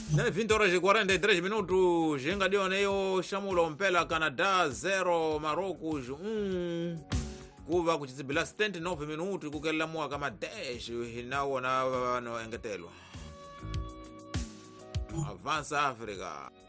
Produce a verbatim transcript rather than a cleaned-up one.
Ne vinte horas e quarenta e três minutos. Jenga dio neyo Shamulo Mpela Canada zero Marocos um. Kuva kuchizibila setenta e nove minutos kukela mua kama dash hinawo na no engetelwa. Avança África.